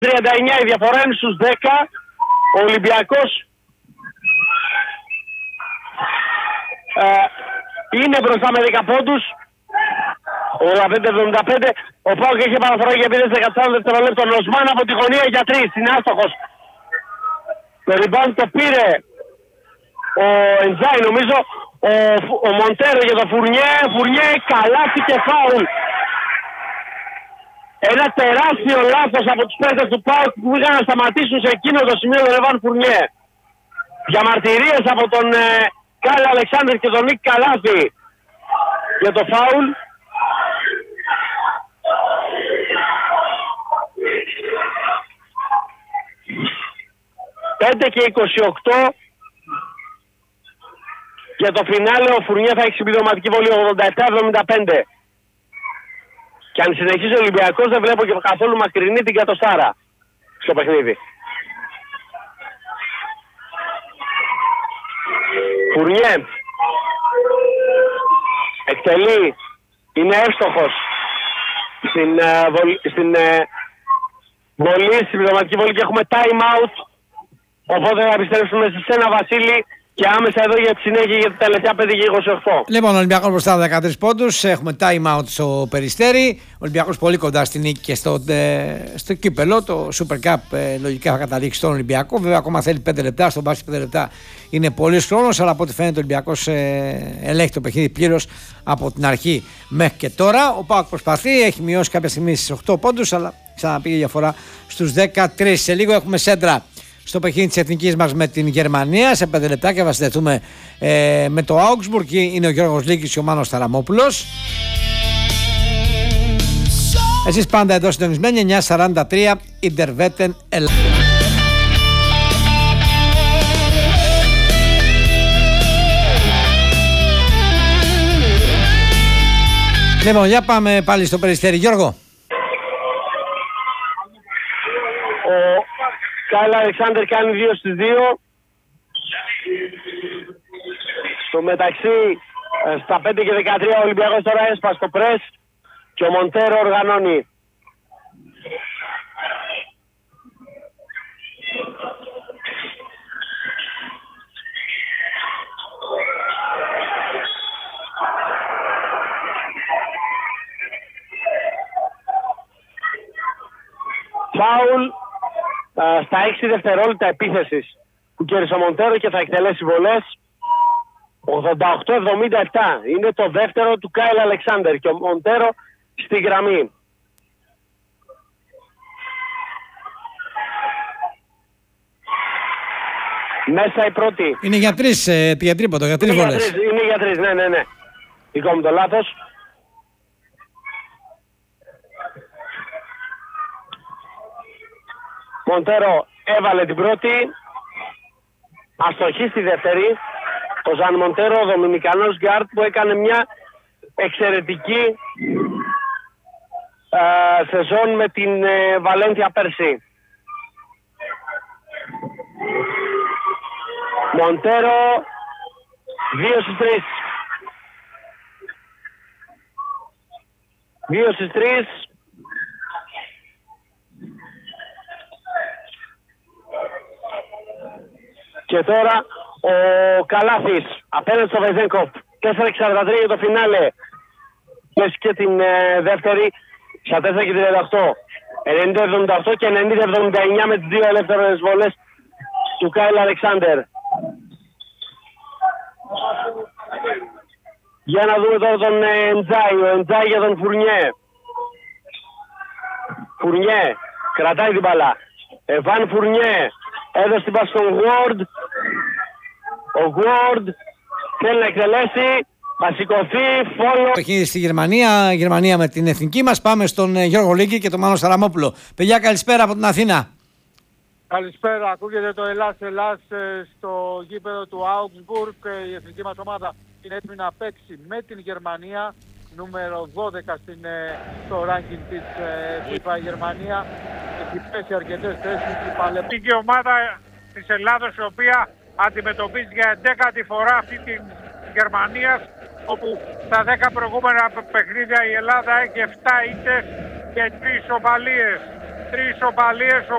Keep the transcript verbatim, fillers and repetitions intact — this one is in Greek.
τριάντα εννιά, η διαφορά είναι στους δέκα. Ο Ολυμπιακός ε, είναι μπροστά με δέκα πόντους. ογδόντα πέντε εβδομήντα πέντε. Ο ΠΑΟΚ έχει παραφορά για επίθεση δεκατέσσερα δευτερολέπτων. Ο Οσμάν από τη γωνία για τρεις. Είναι άστοχος. Το rebound το πήρε ο Εντζάι, νομίζω. Ο, ο Μοντέρο για το Φουρνιέ. Φουρνιέ καλάθι και φάουλ. Ένα τεράστιο λάθος από τους παίκτες του ΠΑΟΚ που πήγαν να σταματήσουν σε εκείνο το σημείο τον Εβάν Φουρνιέ. Διαμαρτυρίες από τον ε, Κάιλ Αλεξάνδερ και τον Νίκ Καλάθι για το φάουλ. πέντε και είκοσι οκτώ. Για το φινάλε ο Φουρνιέ θα έχει συμπληρωματική βολή ογδόντα επτά εβδομήντα πέντε. Και αν συνεχίσει ο Ολυμπιακός δεν βλέπω και καθόλου μακρινή την κατοστάρα στο παιχνίδι. Φουρνιέ εκτελεί, είναι εύστοχος στην, uh, βολή, στην uh, βολή, στην πληρωματική βολή και έχουμε time out. Οπότε θα επιστρέψουμε σε σένα Βασίλη και άμεσα εδώ για τη συνέχεια για τα τελευταία πέντε και είκοσι οκτώ. Λοιπόν, ο Ολυμπιακός μπροστά δεκατρείς πόντους. Έχουμε time out στο Περιστέρι. Ο Ολυμπιακός πολύ κοντά στη νίκη και στο, ε, στο κύπελο. Το Super Cup ε, λογικά θα καταλήξει στον Ολυμπιακό. Βέβαια, ακόμα θέλει πέντε λεπτά. Στον μπάσκετ πέντε λεπτά είναι πολύς χρόνος. Αλλά από ό,τι φαίνεται, ο Ολυμπιακός ε, ελέγχει το παιχνίδι πλήρως από την αρχή μέχρι και τώρα. Ο ΠΑΟΚ προσπαθεί, έχει μειώσει κάποια στιγμή στις οκτώ πόντους, αλλά ξαναπήγε διαφορά στους δεκατρείς. Σε λίγο έχουμε σέντρα στο παιχνίδι της εθνικής μας με την Γερμανία. Σε πέντε λεπτάκια θα συνδεθούμε ε, με το Augsburg. Είναι ο Γιώργος Λίκης και ο Μάνος Ταραμόπουλος. Εσείς πάντα εδώ συντονισμένοι, εννιά σαράντα τρία Ιντερβέτεν Ελλάδα. Λοιπόν, για πάμε πάλι στο Περιστέρι. Γιώργο. Κάιλ Αλεξάνδερ κάνει δύο στις δύο. Στο μεταξύ στα πέντε και δεκατρία ο Ολυμπιακός τώρα έσπασε το πρες και ο Μοντέρο οργανώνει. Φάουλ στα έξι δευτερόλεπτα επίθεσης που κέρδισε ο Μοντέρο και θα εκτελέσει βολές. ογδόντα οκτώ εβδομήντα επτά. Είναι το δεύτερο του Κάιλ Αλεξάνδερ και ο Μοντέρο στη γραμμή. Μέσα η πρώτη. Είναι για τρεις, ε, για τρίποντο, για τρεις βολές. Είναι για τρεις, ναι, ναι, ναι. Δικό μου το λάθος. Μοντέρο έβαλε την πρώτη. Αστοχή στη δεύτερη. Ο Ζαν Μοντέρο, ο Δομινικανός γκάρτ που έκανε μια εξαιρετική ε, σεζόν με την ε, Βαλένθια πέρσι. Μοντέρο δύο στις τρεις. δύο στις τρεις. Και τώρα ο Καλάθης απέναντι στο Βεζένκοφ. τέσσερα εξήντα τρία για το φινάλε. Πες και την ε, δεύτερη στα τέσσερα και τριάντα οκτώ. ενενήντα εβδομήντα οκτώ και ενενήντα εβδομήντα εννιά με τις δύο ελεύθερες βολές του Κάιλ Αλεξάνδερ. Για να δούμε τώρα τον Εντζάι. Ο Εντζάι για τον Φουρνιέ. Φουρνιέ κρατάει την μπαλά. Εβάν Φουρνιέ έδωσε την πάση στον Ward. Ο Ward θέλει να εκτελέσει. Θα σηκωθεί, φόλο. Έχει στη Γερμανία, Γερμανία με την εθνική μας. Πάμε στον Γιώργο Λίκη και τον Μάνο Σαραμόπουλο. Παιδιά, καλησπέρα από την Αθήνα. Καλησπέρα, ακούγεται το Ελλάς Ελλάς στο γήπεδο του Augsburg. Η εθνική μας ομάδα είναι έτοιμη να παίξει με την Γερμανία. Νούμερο δώδεκα στην, στο ranking της FIFA η Γερμανία. Έχει πέσει αρκετές θέσεις. Η και ομάδα της Ελλάδος η οποία αντιμετωπίζει για έντεκατη φορά αυτή την Γερμανία, όπου στα δέκα προηγούμενα παιχνίδια η Ελλάδα έχει επτά ήττες και τρεις ισοπαλίες. Τρεις ισοπαλίες,